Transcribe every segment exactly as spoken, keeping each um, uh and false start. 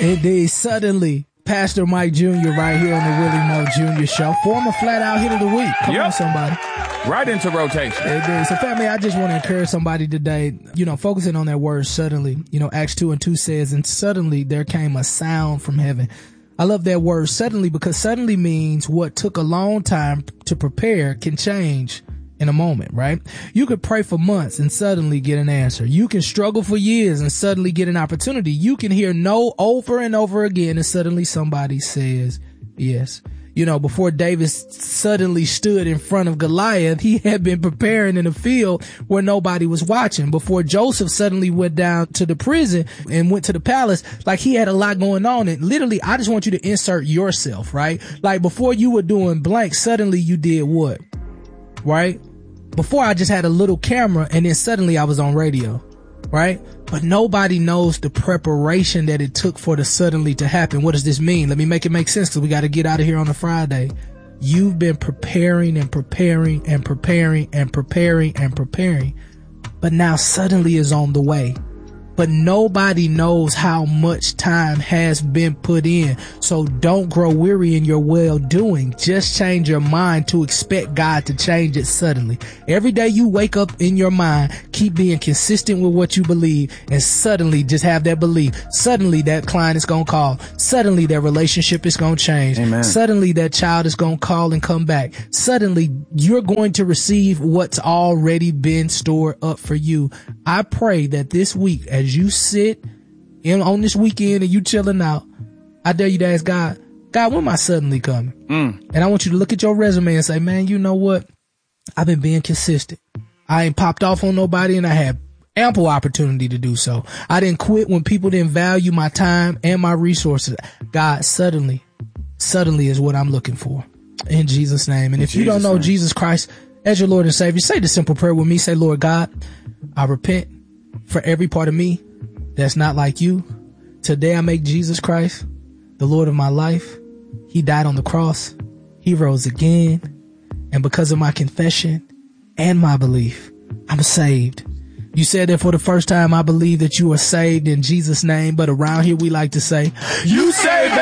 Indeed, suddenly. Pastor Mike Junior right here on the Willie Moe Junior Show. Former flat out hit of the week. Come yep. on, somebody. Right into rotation. Indeed. So, family, I just want to encourage somebody today, you know, focusing on that word suddenly. You know, Acts two and two says, and suddenly there came a sound from heaven. I love that word suddenly because suddenly means what took a long time to prepare can change in a moment, right? You could pray for months and suddenly get an answer. You can struggle for years and suddenly get an opportunity. You can hear no over and over again and suddenly somebody says yes. You know, before David suddenly stood in front of Goliath, he had been preparing in a field where nobody was watching. Before Joseph suddenly went down to the prison and went to the palace, like he had a lot going on. And literally, I just want you to insert yourself, right? Like before you were doing blank, suddenly you did what? Right? Before I just had a little camera and then suddenly I was on radio, right? But nobody knows the preparation that it took for the suddenly to happen. What does this mean? Let me make it make sense because we got to get out of here on a Friday. You've been preparing and preparing and preparing and preparing and preparing, but now suddenly is on the way. But nobody knows how much time has been put in. So don't grow weary in your well-doing. Just change your mind to expect God to change it suddenly. Every day you wake up in your mind, keep being consistent with what you believe, and suddenly just have that belief. Suddenly that client is going to call. Suddenly that relationship is going to change. Amen. Suddenly that child is going to call and come back. Suddenly you're going to receive what's already been stored up for you. I pray that this week, as you sit in on this weekend and you chilling out, I dare you to ask God, God, when am I suddenly coming? Mm. And I want you to look at your resume and say, man, you know what? I've been being consistent. I ain't popped off on nobody and I had ample opportunity to do so. I didn't quit when people didn't value my time and my resources. God, suddenly, suddenly is what I'm looking for in Jesus' name. And if you don't know Jesus Christ as your Lord and Savior, say the simple prayer with me. Say, Lord God, I repent for every part of me that's not like you. Today I make Jesus Christ the Lord of my life. He died on the cross. He rose again. And because of my confession and my belief, I'm saved. You said that for the first time. I believe that you are saved in Jesus' name. But around here we like to say, you saved,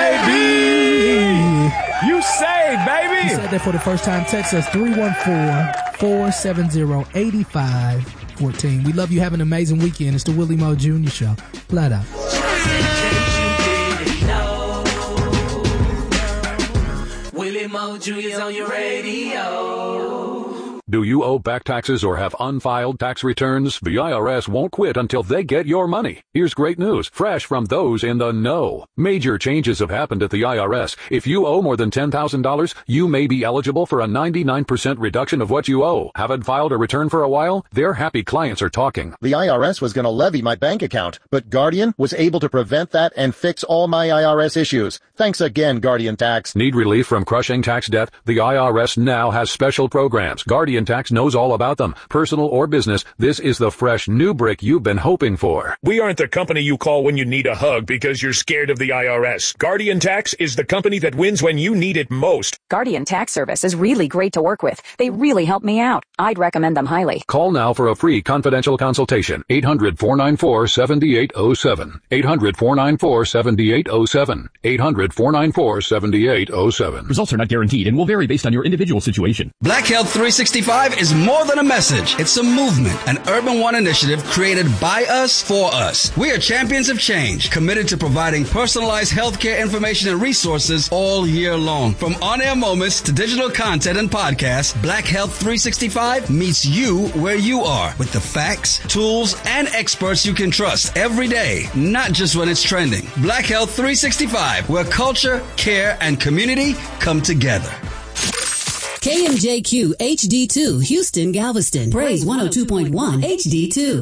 baby. You saved, baby. You said that for the first time. Text us three one four, four seven zero, eight five one four. We love you. Have an amazing weekend. It's the Willie Moe Junior Show. Flat out. Willie Moe Junior's on your radio. Do you owe back taxes or have unfiled tax returns? The I R S won't quit until they get your money. Here's great news, fresh from those in the know. Major changes have happened at the I R S. If you owe more than ten thousand dollars, you may be eligible for a ninety-nine percent reduction of what you owe. Haven't filed a return for a while? Their happy clients are talking. The I R S was going to levy my bank account, but Guardian was able to prevent that and fix all my I R S issues. Thanks again, Guardian Tax. Need relief from crushing tax debt? The I R S now has special programs. Guardian Tax knows all about them. Personal or business, this is the fresh new brick you've been hoping for. We aren't the company you call when you need a hug because you're scared of the I R S. Guardian Tax is the company that wins when you need it most. Guardian Tax Service is really great to work with. They really help me out. I'd recommend them highly. Call now for a free confidential consultation. eight hundred, four nine four, seven eight zero seven. eight hundred, four nine four, seven eight zero seven. eight hundred, four nine four, seven eight zero seven. Results are not guaranteed and will vary based on your individual situation. Black Health three sixty-five is more than a message. It's a movement, an Urban One initiative created by us for us. We are champions of change, committed to providing personalized healthcare information and resources all year long. From on-air moments to digital content and podcasts, Black Health three sixty-five meets you where you are with the facts, tools, and experts you can trust every day, not just when it's trending. Black Health three sixty-five, where culture, care, and community come together. K M J Q H D two, Houston, Galveston. Praise one oh two point one H D two.